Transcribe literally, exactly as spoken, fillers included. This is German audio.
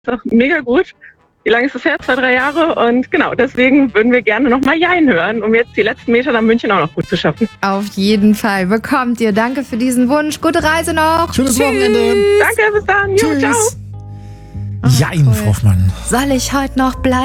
ist doch mega gut. Wie lange ist das her? Zwei, drei Jahre. Und genau, deswegen würden wir gerne nochmal Jein hören, um jetzt die letzten Meter nach München auch noch gut zu schaffen. Auf jeden Fall bekommt ihr. Danke für diesen Wunsch. Gute Reise noch. Schönes Tschüss. Wochenende. Danke, bis dann. Jo, ciao. Tschüss. Jein, cool. Frau Hoffmann. Soll ich heute noch bleiben?